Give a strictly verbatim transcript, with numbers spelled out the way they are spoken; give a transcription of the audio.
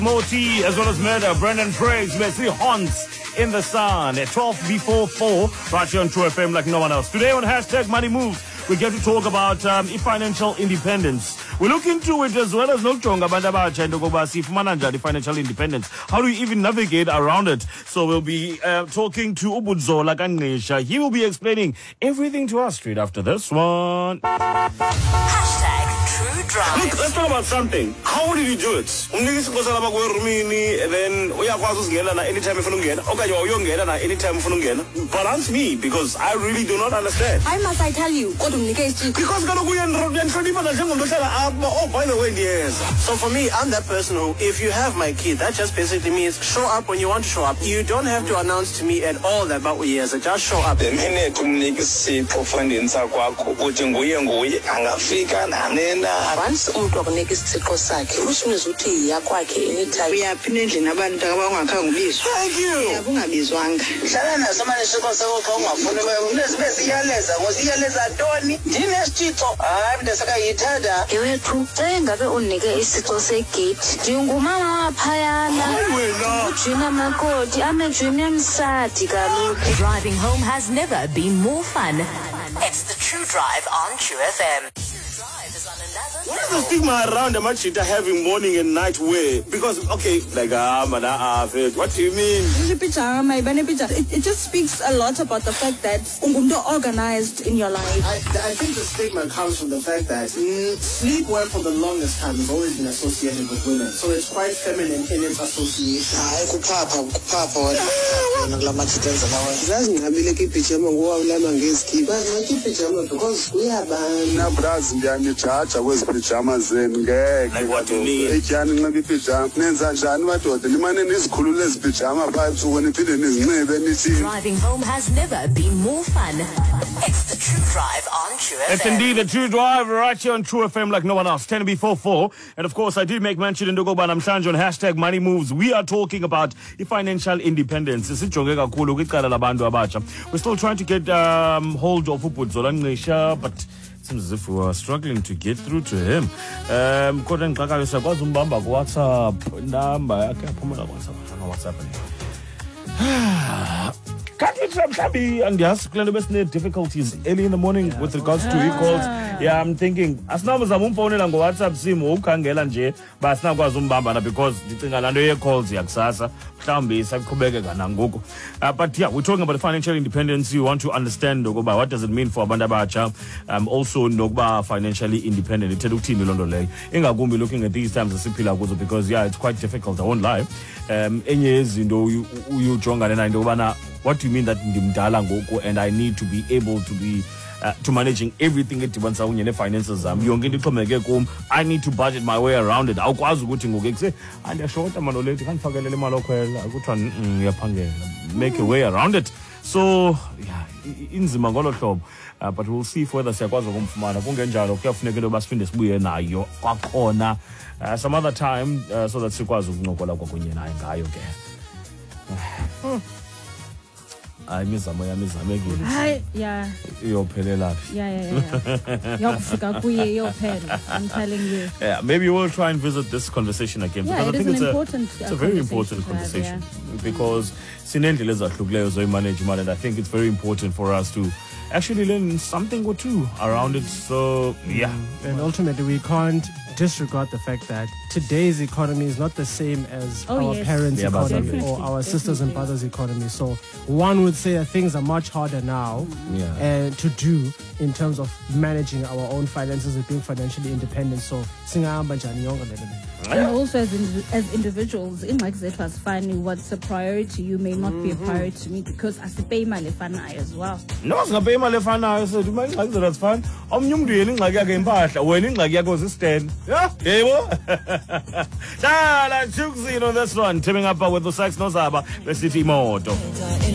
Moti, as well as Murder, Brendan Praise, Messi Haunts in the Sun at twelve before four, right here on True F M like no one else. Today on Hashtag Money Moves, we get to talk about um, financial independence. We look into it as well as Nokujonga abantu abatsha into yokokuba sifumana njani financial independence. How do you even navigate around it? So we'll be uh, talking to Ubudzola Kangqisha. He will be explaining everything to us straight after this one. Hashtag True Drive. Look, let's talk about something. How did you do it? Umnikisa ikosa laba kwerumini, and then uyakwazi uzingena na anytime ufuna ungena, okanye uyongena na anytime ufuna ungena. Balance me, because I really do not understand. Why must I tell you? Kodwa umnike isithixo. Because kaloku uyanhlonipha njengomuntu ohlala apha. Oh, by the way, yes. So for me, I'm that person who, if you have my key, that just basically means show up when you want to show up. You don't have to announce to me at all that about yes, just show up. The minute umnika isipho funding sakwakho ukuthi nguye nguye angafika nanena. Once umuntu akunika isithixo sakhe, usuniza uthi yakwakhe anytime. Uyaphinda endlini abantu abangakhange ubizwe. Thank you. Yabo ungabizwanga. Hlala naso manje isithixo sakho xa ungafuni unesibe siyaleza, ngosiyaleza ntoni? Ndinesithixo. Hayi mntu sakayithanda. Yewethu, xa ngabe unike isithixo segate, ndingumama waphayana. Ujina makoti, amejini emsadi kaloku. Driving home has never been more fun. It's the True Drive on True F M. What is the stigma around the machita having morning and night wear? Because, okay, like, ah, man, ah, what do you mean? It, it just speaks a lot about the fact that ungumntu organized in your life. I, I think the stigma comes from the fact that mm, sleepwear for the longest time has always been associated with women. So it's quite feminine in its association. Hayi kuphapha kuphapha wena kula machita enza lawa. Zazi ngihambile kipijama ngoba ulama ngezikipa. Ngikipijama because uyabana. Na bras ndiyanijaja kwezi pijama zenu ngeke. Like what do you mean? Ejani nxa ipijama nenza njani madoda nimane nizikhulule ezipijama pha ebusuku niphinde nizinxibe nithi. Driving home has never been more fun. It's the True Drive on True F M. It's indeed the True Drive right here on True F M like no one else. ten before four. And of course, I did make mention in Dogo Banamshanjo on hashtag Money Moves. We are talking about financial independence. We're still trying to get um, hold of Ubudzola Kangqisha, but it seems as if we are struggling to get through to him. Um, kodwa ngixaka siyakwazi umbamba ku WhatsApp number yakhe yaphumela ku WhatsApp. I don't know what's happening. Can't you mhlawumbi andiyazi kule nto besine difficulties early in the morning yeah. with regards to e-calls. Yeah, I'm thinking asinawuzama umfowunela ngo-WhatsApp sim ukhangela nje ba sinakwazi umbamba na because ndicinga laa nto ye-calls yakusasa mhlawumbi isaqhubekeka nangoku. Uh, but yeah, we're talking about financial independence. You want to understand ukuba what does it mean for abantu abatsha, um, also nokuba financially independent ithetha ukuthini loo nto leyo ingakumbi looking at these times esiphila kuzo because yeah, it's quite difficult, I won't lie. Um, enye yezinto uyujongane nayo into yokubana what do you mean that ndimdala ngoku and I need to be able to be uh, to managing everything edibanisa kunye ne-finances zam yonke into ixhomekeke kum. I need to budget my way around it. Awukwazi ukuthi ngoku ekuse andiyashota mano lethi kandifakelele imali okhwela kuthiwa uyaphangela make a way around it. So yeah, inzima ngolo hlobo. Uh, but we'll see if whether siyakwazi ukumfumana kungenjalo kuyafuneka into yoba siphinde sibuye nayo kwakhona uh, some other time uh, so that sikwazi ukuncokola kwakunye naye ngayo ke. Hayi imizamo yami izamekile. Hayi yeah. Iyophelela phi? Yeah yeah yeah. Yokufika kuye iyophela. I'm telling you. Yeah, maybe we'll try and visit this conversation again yeah, because I it think is it's an a important, it's a uh, very conversation important to have, conversation yeah. because sinendlela ezahlukileyo zoyimanage imali and I think it's very important for us to actually learn something or two around it. So yeah. And ultimately we can't disregard the fact that today's economy is not the same as oh, our yes. parents' yeah, economy definitely, or our definitely. sisters and brothers' economy. So one would say that things are much harder now yeah. and to do in terms of managing our own finances and being financially independent. So singahamba njani yonke le nto. And also as in, as individuals, in like zethu asifani, what's a priority you may not mm-hmm. be a priority to me because asipay imali efanayo as well. No, singapay imali efanayo sethu imali ingxaki zethu asifani. Omnye umntu yena ingxaki yakhe impahla wena ingxaki yakho zistand. Yeah, yebo. Dala Juxin on this one, teaming up with the Sax Nozaba besithi imoto.